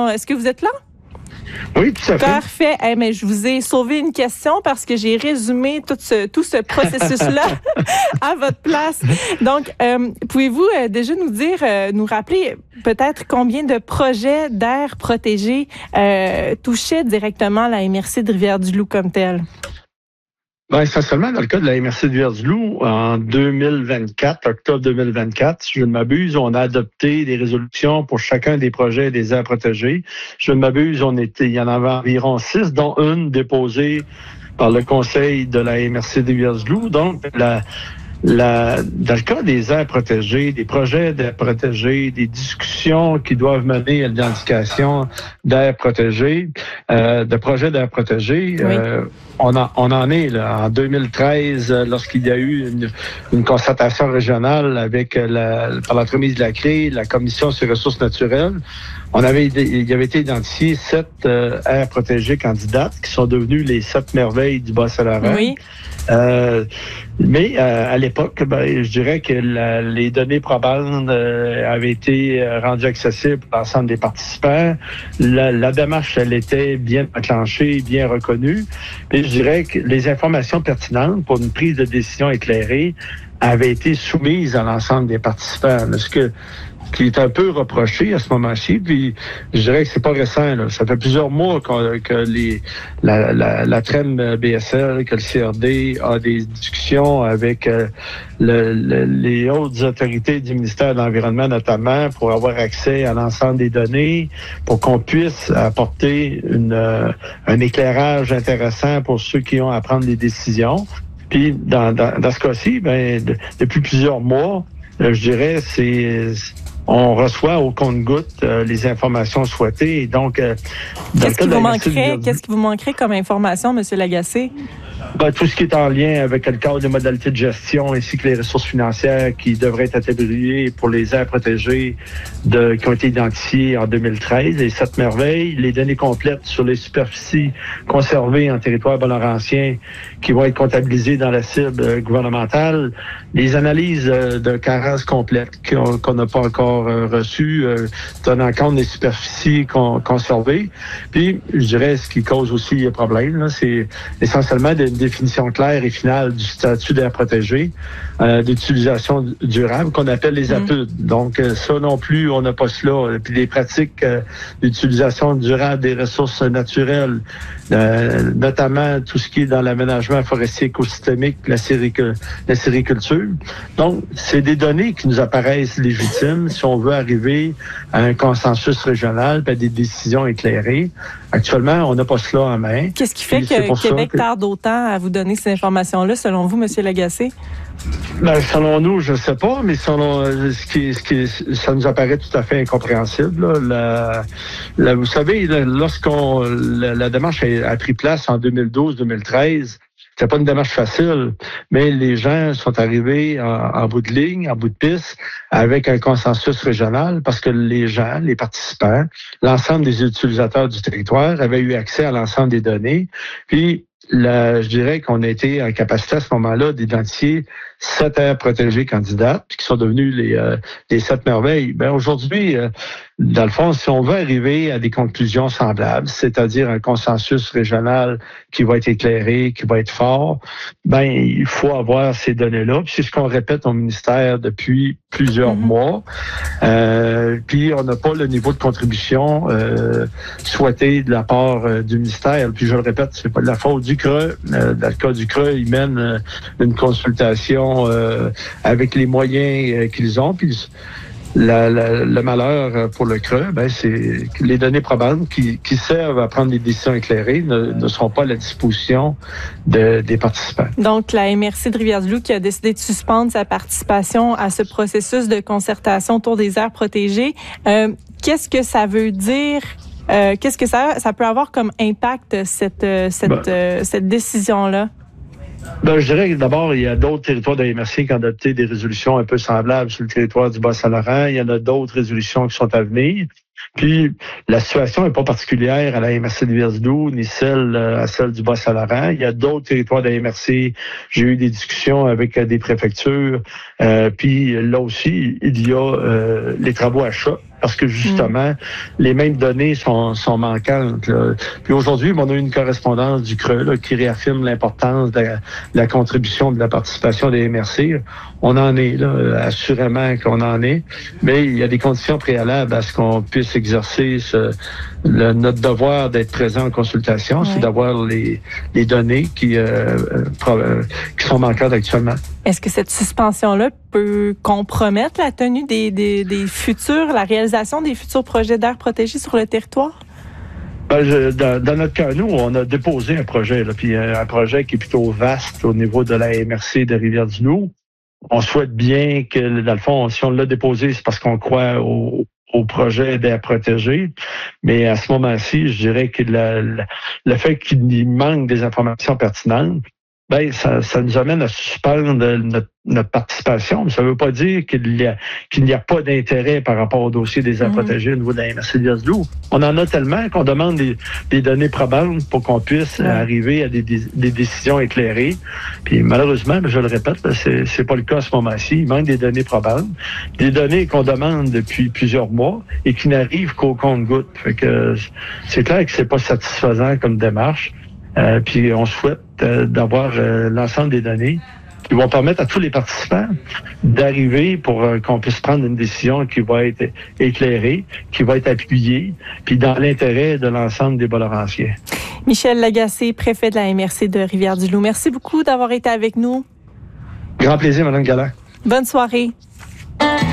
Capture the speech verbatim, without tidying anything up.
question. Est-ce que vous êtes là? Oui, tout à fait. Parfait. Hey, mais je vous ai sauvé une question parce que j'ai résumé tout ce, tout ce processus-là à votre place. Donc, euh, pouvez-vous euh, déjà nous dire, euh, nous rappeler peut-être combien de projets d'aires protégées euh, touchaient directement la M R C de Rivière-du-Loup comme telle? Ben, essentiellement, dans le cas de la M R C de Rivière-du-Loup, en deux mille vingt-quatre, octobre deux mille vingt-quatre, si je ne m'abuse, on a adopté des résolutions pour chacun des projets des aires protégées. Si je ne m'abuse, on était, il y en avait environ six, dont une déposée par le conseil de la M R C de Rivière-du-Loup. Donc, la, la, dans le cas des aires protégées, des projets d'aires protégées, des discussions qui doivent mener à l'identification d'aires protégées, euh, de projets d'aires protégées, oui. euh, On en, on en est là, en deux mille treize, lorsqu'il y a eu une, une concertation régionale avec la, par l'entremise de la C R I, la Commission sur les ressources naturelles. On avait, il y avait été identifié sept euh, aires protégées candidates qui sont devenues les sept merveilles du Bas-Saint-Laurent. Oui. Euh, mais euh, à l'époque, ben, je dirais que la, les données probantes euh, avaient été rendues accessibles à l'ensemble des participants. La, la démarche, elle était bien enclenchée, bien reconnue. Puis je dirais que les informations pertinentes pour une prise de décision éclairée avaient été soumises à l'ensemble des participants. Ce que qui est un peu reproché à ce moment-ci, puis je dirais que c'est pas récent. Là. Ça fait plusieurs mois qu'on, que les, la, la, la T R E M B S L, que le C R D a des discussions avec euh, le, le, les hautes autorités du ministère de l'Environnement notamment pour avoir accès à l'ensemble des données, pour qu'on puisse apporter une, euh, un éclairage intéressant pour ceux qui ont à prendre des décisions. Puis dans, dans, dans ce cas-ci, ben, de, depuis plusieurs mois, euh, je dirais, c'est on reçoit au compte-gouttes euh, les informations souhaitées. Et donc, euh, qu'est-ce qui vous manquerait, qu'est-ce qui vous manquerait comme information, M. Lagacé? Ben, tout ce qui est en lien avec le cadre des modalités de gestion ainsi que les ressources financières qui devraient être attribuées pour les aires protégées de, qui ont été identifiées en deux mille treize, les sept merveilles, les données complètes sur les superficies conservées en territoire bas-laurentien qui vont être comptabilisées dans la cible gouvernementale, les analyses de carence complètes qu'on n'a pas encore reçues, euh, tenant compte des superficies con, conservées. Puis, je dirais, ce qui cause aussi problème, là, c'est essentiellement des une définition claire et finale du statut d'aire protégée, euh, d'utilisation durable, qu'on appelle les A P U D. Mmh. Donc, euh, ça non plus, on n'a pas cela. Puis les pratiques euh, d'utilisation durable des ressources naturelles, euh, notamment tout ce qui est dans l'aménagement forestier écosystémique, la, séric- la sériculture. Donc, c'est des données qui nous apparaissent légitimes si on veut arriver à un consensus régional et à des décisions éclairées. Actuellement, on n'a pas cela en main. Qu'est-ce qui fait que Québec que... tarde autant à vous donner ces informations-là, selon vous, M. Lagacé? Ben, selon nous, je ne sais pas, mais selon ce qui, ce qui, ça nous apparaît tout à fait incompréhensible. Là. La, la, vous savez, lorsqu'on la, la démarche a, a pris place en deux mille douze deux mille treize, c'était pas une démarche facile, mais les gens sont arrivés en, en bout de ligne, en bout de piste, avec un consensus régional, parce que les gens, les participants, l'ensemble des utilisateurs du territoire avaient eu accès à l'ensemble des données. Puis, là, je dirais qu'on a été en capacité à ce moment-là d'identifier sept aires protégées candidates, puis qui sont devenues les, euh, les sept merveilles. Ben aujourd'hui, euh, dans le fond, si on veut arriver à des conclusions semblables, c'est-à-dire un consensus régional qui va être éclairé, qui va être fort, ben il faut avoir ces données-là. Puis c'est ce qu'on répète au ministère depuis plusieurs mm-hmm. mois. Euh, puis on n'a pas le niveau de contribution euh, souhaité de la part euh, du ministère. Puis je le répète, c'est pas de la faute du C R E. Euh, dans le cas du C R E, ils mènent euh, une consultation euh, avec les moyens euh, qu'ils ont. Puis la, la, le malheur pour le C R E, ben, c'est que les données probantes qui, qui servent à prendre des décisions éclairées ne, ne seront pas à la disposition de, des participants. Donc, la M R C de Rivière-du-Loup qui a décidé de suspendre sa participation à ce processus de concertation autour des aires protégées. Euh, qu'est-ce que ça veut dire? Euh, qu'est-ce que ça, ça peut avoir comme impact, cette, cette, ben, euh, cette décision-là? Ben, je dirais que d'abord, il y a d'autres territoires de la M R C qui ont adopté des résolutions un peu semblables sur le territoire du Bas-Saint-Laurent. Il y en a d'autres résolutions qui sont à venir. Puis, la situation n'est pas particulière à la M R C de Rivière-du-Loup, ni celle à celle du Bas-Saint-Laurent. Il y a d'autres territoires de la M R C. J'ai eu des discussions avec des préfectures. Euh, puis, là aussi, il y a euh, les travaux achats parce que justement, mmh. les mêmes données sont, sont manquantes. Là. Puis aujourd'hui, on a eu une correspondance du Creux là, qui réaffirme l'importance de la, de la contribution de la participation des M R C. On en est là, assurément qu'on en est, mais il y a des conditions préalables à ce qu'on puisse exercer ce, le, notre devoir d'être présent en consultation, ouais. c'est d'avoir les, les données qui, euh, euh, qui sont manquantes actuellement. Est-ce que cette suspension-là peut compromettre la tenue des, des, des futurs, la réalisation des futurs projets d'aires protégées sur le territoire? Ben, je, dans, dans notre cas, nous, on a déposé un projet, là, puis un, un projet qui est plutôt vaste au niveau de la M R C de Rivière-du-Loup. On souhaite bien que, dans le fond, si on l'a déposé, c'est parce qu'on croit au, au projet d'aires protégées. Mais à ce moment-ci, je dirais que la, la, le fait qu'il manque des informations pertinentes, ben ça, ça nous amène à suspendre notre, notre participation. Mais ça ne veut pas dire qu'il y a, qu'il n'y a pas d'intérêt par rapport au dossier des aires mmh. protégées au niveau de la M R C de Rivière-du-Loup. On en a tellement qu'on demande des, des données probantes pour qu'on puisse mmh. arriver à des, des, des décisions éclairées. Puis malheureusement, je le répète, c'est, c'est pas le cas à ce moment-ci. Il manque des données probantes, des données qu'on demande depuis plusieurs mois et qui n'arrivent qu'au compte-gouttes. Fait que c'est clair que c'est pas satisfaisant comme démarche. Euh, puis on souhaite euh, d'avoir euh, l'ensemble des données qui vont permettre à tous les participants d'arriver pour euh, qu'on puisse prendre une décision qui va être éclairée, qui va être appuyée, puis dans l'intérêt de l'ensemble des Bas-Laurentiens. Michel Lagacé, préfet de la M R C de Rivière-du-Loup. Merci beaucoup d'avoir été avec nous. Grand plaisir, Mme Galland. Bonne soirée.